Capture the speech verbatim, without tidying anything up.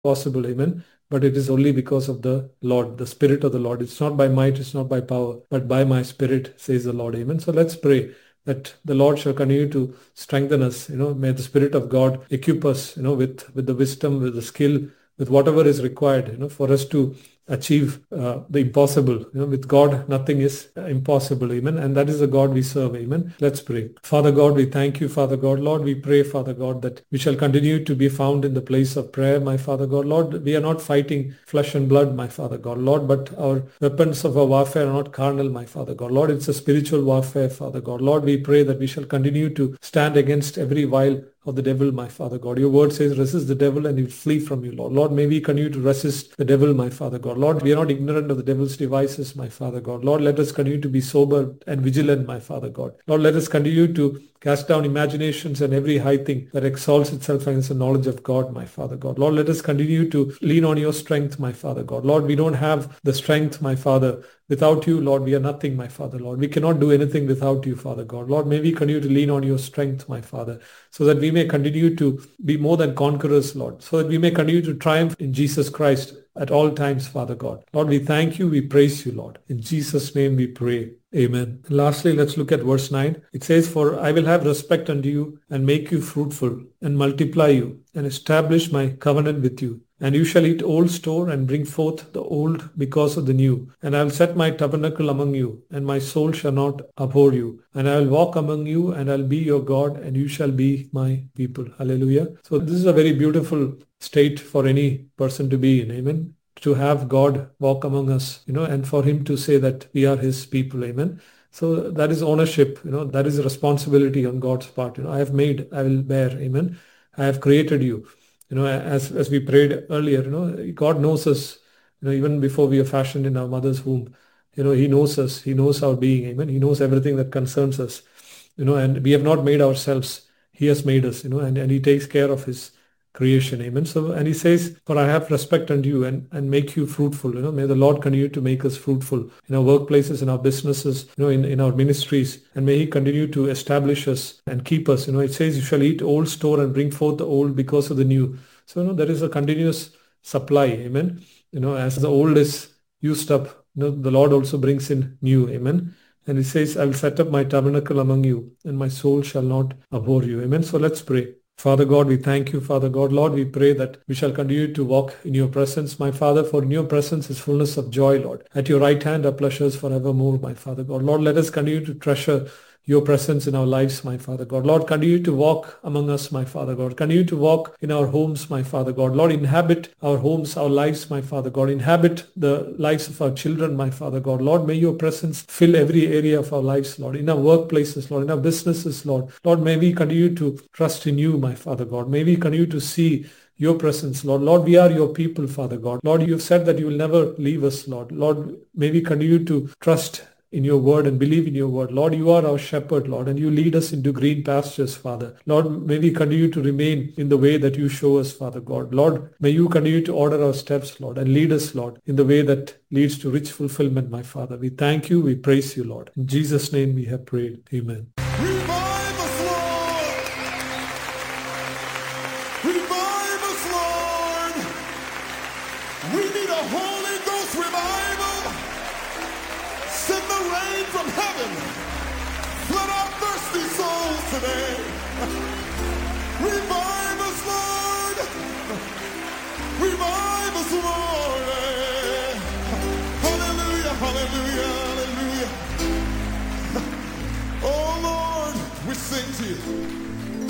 possible, amen. But it is only because of the Lord, the Spirit of the Lord. It's not by might, it's not by power, but by my Spirit, says the Lord, amen. So let's pray that the Lord shall continue to strengthen us. You know, may the Spirit of God equip us, you know, with, with the wisdom, with the skill, with whatever is required, you know, for us to achieve uh, the impossible. You know, with God, nothing is uh, impossible, amen. And that is the God we serve, amen. Let's pray. Father God, we thank you, Father God. Lord, we pray, Father God, that we shall continue to be found in the place of prayer, my Father God. Lord, we are not fighting flesh and blood, my Father God, Lord, but our weapons of our warfare are not carnal, my Father God. Lord, it's a spiritual warfare, Father God. Lord, we pray that we shall continue to stand against every vile of the devil, my Father God. Your word says, resist the devil and he will flee from you, Lord. Lord, may we continue to resist the devil, my Father God. Lord, we are not ignorant of the devil's devices, my Father God. Lord, let us continue to be sober and vigilant, my Father God. Lord, let us continue to cast down imaginations and every high thing that exalts itself against the knowledge of God, my Father God. Lord, let us continue to lean on your strength, my Father God. Lord, we don't have the strength, my Father. Without you, Lord, we are nothing, my Father, Lord. We cannot do anything without you, Father God. Lord, may we continue to lean on your strength, my Father, so that we may continue to be more than conquerors, Lord, so that we may continue to triumph in Jesus Christ at all times, Father God. Lord, we thank you, we praise you, Lord. In Jesus' name we pray. Amen. And lastly, let's look at verse nine. It says, for I will have respect unto you and make you fruitful and multiply you and establish my covenant with you. And you shall eat old store and bring forth the old because of the new. And I will set my tabernacle among you, and my soul shall not abhor you. And I will walk among you, and I will be your God, and you shall be my people. Hallelujah. So this is a very beautiful state for any person to be in. Amen. To have God walk among us, you know, and for him to say that we are his people. Amen. So that is ownership, you know, that is a responsibility on God's part. You know, I have made, I will bear. Amen. I have created you. You know, as, as we prayed earlier, you know, God knows us, you know, even before we are fashioned in our mother's womb. You know, he knows us. He knows our being. Amen. He knows everything that concerns us, you know, and we have not made ourselves. He has made us, you know, and, and he takes care of his creation. Amen. So, and he says, for I have respect unto you and, and make you fruitful. You know, may the Lord continue to make us fruitful in our workplaces, in our businesses, you know, in, in our ministries. And may he continue to establish us and keep us. You know, it says you shall eat old store and bring forth the old because of the new. So, you know, there is a continuous supply. Amen. You know, as the old is used up, you know, the Lord also brings in new. Amen. And he says, I will set up my tabernacle among you and my soul shall not abhor you. Amen. So let's pray. Father God, we thank you, Father God. Lord, we pray that we shall continue to walk in your presence, my Father, for in your presence is fullness of joy, Lord. At your right hand are pleasures forevermore, my Father God. Lord, let us continue to treasure your presence in our lives, my Father God. Lord, continue to walk among us, my Father God. Continue to walk in our homes, my Father God. Lord, inhabit our homes, our lives, my Father God. Inhabit the lives of our children, my Father God. Lord, may your presence fill every area of our lives, Lord. In our workplaces, Lord. In our businesses, Lord. Lord, may we continue to trust in you, my Father God. May we continue to see your presence, Lord. Lord, we are your people, Father God. Lord, you've said that you will never leave us, Lord. Lord, may we continue to trust in your word and believe in your word. Lord, you are our shepherd, Lord, and you lead us into green pastures, Father. Lord, may we continue to remain in the way that you show us, Father God. Lord, may you continue to order our steps, Lord, and lead us, Lord, in the way that leads to rich fulfillment, my Father. We thank you. We praise you, Lord. In Jesus' name we have prayed. Amen. Revive us, Lord! Revive us, Lord! We need a Holy Ghost revival! Send the rain from heaven! Flood our thirsty souls today! Revive us, Lord! Revive us, Lord! Hallelujah, hallelujah, hallelujah! Oh, Lord, we sing to you.